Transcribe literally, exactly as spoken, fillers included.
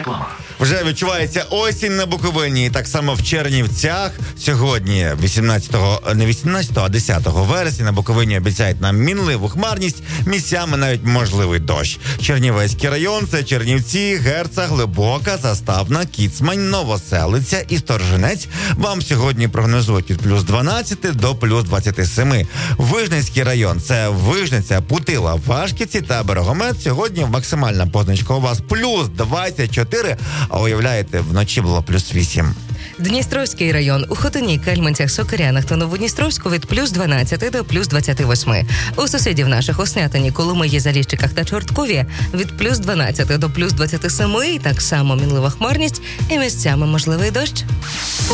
Реклама. Вже відчувається осінь на Буковині, і так само в Чернівцях. Сьогодні, вісімнадцятого, не вісімнадцятого, а десятого вересня на Буковині обіцяють нам мінливу хмарність, місцями навіть можливий дощ. Чернівецький район – це Чернівці, Герца, Глибока, Заставна, Кіцмань, Новоселиця і Сторжинець. Вам сьогодні прогнозують від плюс дванадцяти до плюс двадцяти семи. Вижницький район – це Вижниця, Путила, Вашківці та Берегомет. Сьогодні максимальна позначка у вас плюс двадцять чотири, а уявляєте, вночі було плюс вісім. Дністровський район у Хотині, Кельменцях, Сокирянах та Новодністровську від плюс дванадцяти до плюс двадцяти восьми. У сусідів наших у Снятині, Коломиї, Заліщиках та Чорткові від плюс дванадцяти до плюс двадцяти семи. І так само мінлива хмарність і місцями можливий дощ.